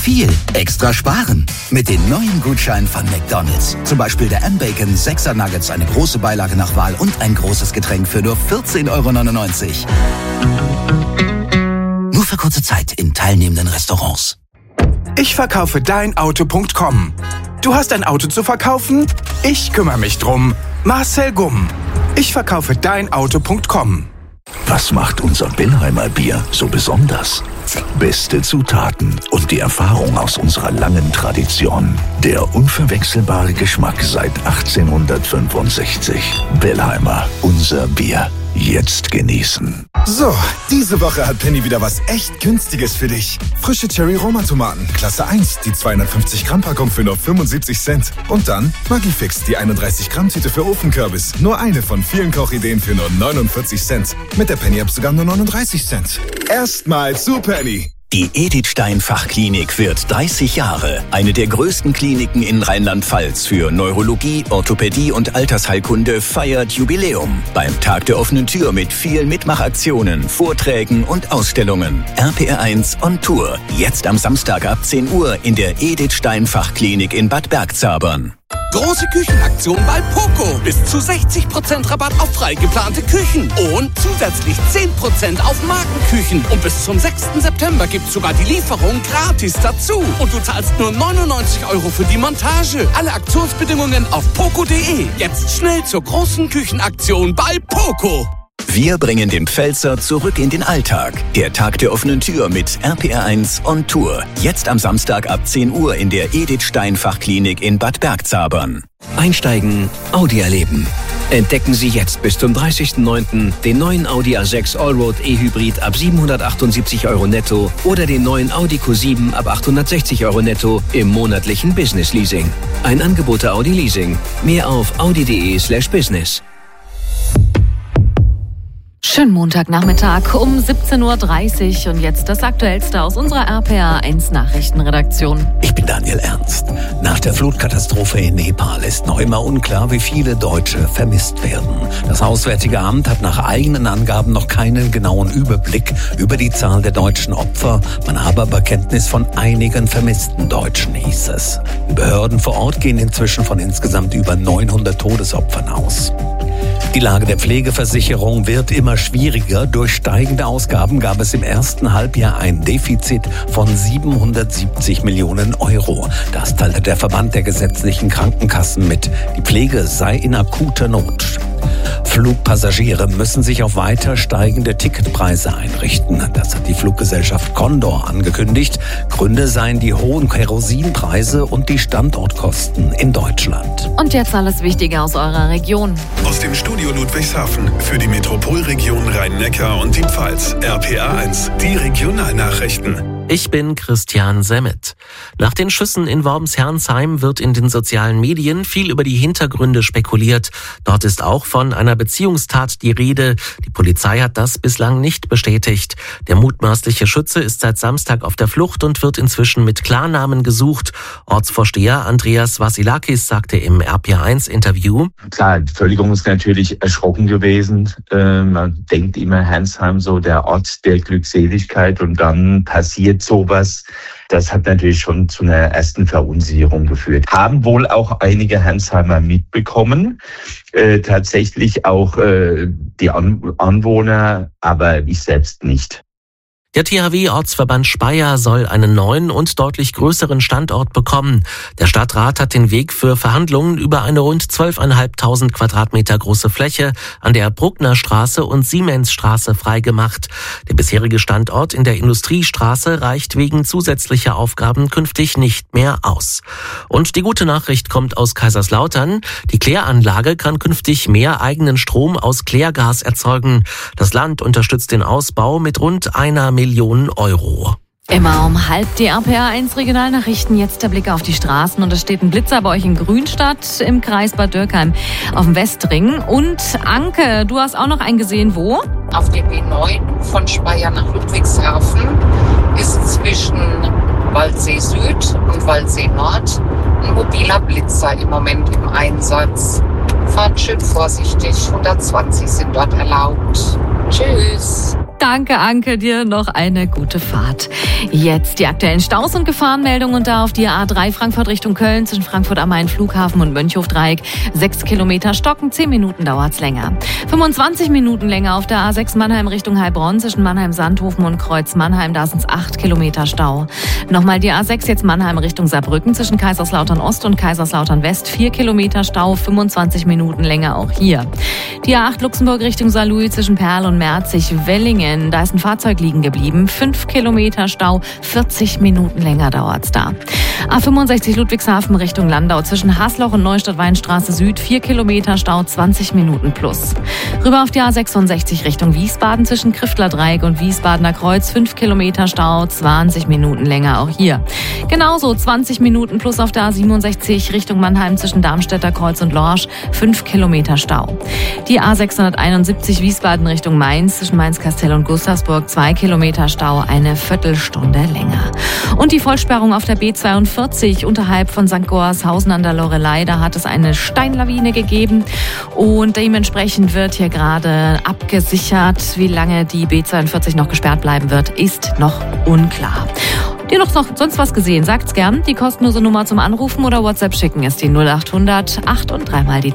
viel extra sparen. Mit den neuen Gutscheinen von McDonald's. Zum Beispiel der M-Bacon 6er Nuggets, eine große Beilage nach Wahl und ein großes Getränk für nur 14,99 €. Nur für kurze Zeit in teilnehmenden Restaurants. Ich verkaufe deinauto.com. Du hast ein Auto zu verkaufen? Ich kümmere mich drum. Marcel Gumm. Ich verkaufe deinauto.com. Was macht unser Billheimer Bier so besonders? Beste Zutaten und die Erfahrung aus unserer langen Tradition. Der unverwechselbare Geschmack seit 1865. Billheimer, unser Bier. Jetzt genießen. So, diese Woche hat Penny wieder was echt Günstiges für dich. Frische Cherry-Roma-Tomaten, Klasse 1, die 250-Gramm-Packung für nur 75 Cent. Und dann Maggi-Fix, die 31-Gramm-Tüte für Ofenkürbis. Nur eine von vielen Kochideen für nur 49 Cent. Mit der Penny-App sogar nur 39 Cent. Erstmal zu Penny. Die Edith Stein Fachklinik wird 30 Jahre. Eine der größten Kliniken in Rheinland-Pfalz für Neurologie, Orthopädie und Altersheilkunde feiert Jubiläum. Beim Tag der offenen Tür mit vielen Mitmachaktionen, Vorträgen und Ausstellungen. RPR1 on Tour. Jetzt am Samstag ab 10 Uhr in der Edith Stein Fachklinik in Bad Bergzabern. Große Küchenaktion bei Poco. Bis zu 60% Rabatt auf frei geplante Küchen. Und zusätzlich 10% auf Markenküchen. Und bis zum 6. September gibt's sogar die Lieferung gratis dazu. Und du zahlst nur 99 € für die Montage. Alle Aktionsbedingungen auf poco.de. Jetzt schnell zur großen Küchenaktion bei Poco. Wir bringen den Pfälzer zurück in den Alltag. Der Tag der offenen Tür mit RPR1 on Tour. Jetzt am Samstag ab 10 Uhr in der Edith Stein Fachklinik in Bad Bergzabern. Einsteigen, Audi erleben. Entdecken Sie jetzt bis zum 30.09. den neuen Audi A6 Allroad E-Hybrid ab 778 € netto oder den neuen Audi Q7 ab 860 € netto im monatlichen Business Leasing. Ein Angebot der Audi Leasing. Mehr auf audi.de/business. Schönen Montagnachmittag um 17:30 Uhr und jetzt das Aktuellste aus unserer RPR1 Nachrichtenredaktion. Ich bin Daniel Ernst. Nach der Flutkatastrophe in Nepal ist noch immer unklar, wie viele Deutsche vermisst werden. Das Auswärtige Amt hat nach eigenen Angaben noch keinen genauen Überblick über die Zahl der deutschen Opfer. Man habe aber Kenntnis von einigen vermissten Deutschen, hieß es. Die Behörden vor Ort gehen inzwischen von insgesamt über 900 Todesopfern aus. Die Lage der Pflegeversicherung wird immer schwieriger. Durch steigende Ausgaben gab es im ersten Halbjahr ein Defizit von 770 Millionen €. Das teilte der Verband der gesetzlichen Krankenkassen mit. Die Pflege sei in akuter Not. Flugpassagiere müssen sich auf weiter steigende Ticketpreise einrichten. Das hat die Fluggesellschaft Condor angekündigt. Gründe seien die hohen Kerosinpreise und die Standortkosten in Deutschland. Und jetzt alles Wichtige aus eurer Region. Aus dem Studio Ludwigshafen für die Metropolregion Rhein-Neckar und die Pfalz. RPR1, die Regionalnachrichten. Ich bin Christian Semmet. Nach den Schüssen in Worms-Herrnsheim wird in den sozialen Medien viel über die Hintergründe spekuliert. Dort ist auch von einer Beziehungstat die Rede. Die Polizei hat das bislang nicht bestätigt. Der mutmaßliche Schütze ist seit Samstag auf der Flucht und wird inzwischen mit Klarnamen gesucht. Ortsvorsteher Andreas Vasilakis sagte im RPR1-Interview: Klar, die Bevölkerung ist natürlich erschrocken gewesen. Man denkt immer, Herrnsheim so der Ort der Glückseligkeit, und dann passiert sowas. Das hat natürlich schon zu einer ersten Verunsicherung geführt. Haben wohl auch einige Herrnsheimer mitbekommen. Tatsächlich auch die Anwohner, aber ich selbst nicht. Der THW-Ortsverband Speyer soll einen neuen und deutlich größeren Standort bekommen. Der Stadtrat hat den Weg für Verhandlungen über eine rund 12.500 Quadratmeter große Fläche an der Bruckner Straße und Siemensstraße freigemacht. Der bisherige Standort in der Industriestraße reicht wegen zusätzlicher Aufgaben künftig nicht mehr aus. Und die gute Nachricht kommt aus Kaiserslautern. Die Kläranlage kann künftig mehr eigenen Strom aus Klärgas erzeugen. Das Land unterstützt den Ausbau mit rund 1 Million €. Immer um 12:30 die RPR1 Regionalnachrichten. Jetzt der Blick auf die Straßen. Und es steht ein Blitzer bei euch in Grünstadt im Kreis Bad Dürkheim auf dem Westring. Und Anke, du hast auch noch einen gesehen. Wo? Auf der B9 von Speyer nach Ludwigshafen ist zwischen Waldsee Süd und Waldsee Nord ein mobiler Blitzer im Moment im Einsatz. Fahrt schön vorsichtig, 120 sind dort erlaubt. Tschüss. Danke, Anke, dir noch eine gute Fahrt. Jetzt die aktuellen Staus und Gefahrenmeldungen und da auf die A3 Frankfurt Richtung Köln zwischen Frankfurt am Main Flughafen und Mönchhofdreieck. 6 Kilometer Stocken, 10 Minuten dauert's länger. 25 Minuten länger auf der A6 Mannheim Richtung Heilbronn zwischen Mannheim-Sandhofen und Kreuz Mannheim. Da sind's 8 Kilometer Stau. Nochmal die A6 jetzt Mannheim Richtung Saarbrücken zwischen Kaiserslautern Ost und Kaiserslautern West. 4 Kilometer Stau, 25 Minuten länger auch hier. Die A8 Luxemburg Richtung Saarlouis zwischen Perl und Merzig-Wellingen. Da ist ein Fahrzeug liegen geblieben. 5 Kilometer Stau, 40 Minuten länger dauert's da. A65 Ludwigshafen Richtung Landau zwischen Hasloch und Neustadt-Weinstraße Süd. 4 Kilometer Stau, 20 Minuten plus. Rüber auf die A66 Richtung Wiesbaden zwischen Kriftler-Dreieck und Wiesbadener Kreuz. 5 Kilometer Stau, 20 Minuten länger auch hier. Genauso 20 Minuten plus auf der A67 Richtung Mannheim zwischen Darmstädter Kreuz und Lorsch. 5 Kilometer Stau. Die A671 Wiesbaden Richtung Mainz zwischen Mainz-Kastell und Gustavsburg. 2 Kilometer Stau, eine Viertelstunde länger. Und die Vollsperrung auf der B42 unterhalb von St. Goarshausen an der Loreley. Da hat es eine Steinlawine gegeben und dementsprechend wird hier gerade abgesichert. Wie lange die B42 noch gesperrt bleiben wird, ist noch unklar. Ihr noch sonst was gesehen? Sagt's gern. Die kostenlose Nummer zum Anrufen oder WhatsApp schicken ist die 0800 8 und 3 mal die